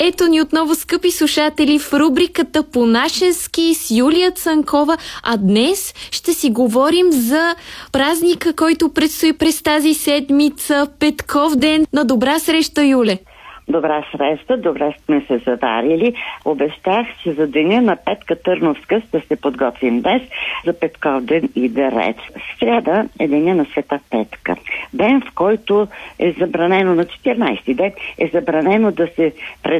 Ето ни отново, скъпи слушатели, в рубриката По-нашенски с Юлия Цанкова, а днес ще си говорим за празника, който предстои през тази седмица, Петков ден. На добра среща, Юле! Добра среща, добре сме се заварили. Обещах, че за деня на Петка Търновска ще се подготвим днес. За Петков ден иде реч. Сряда е деня на Света Петка. Ден, в който е забранено, на 14 ден е забранено да се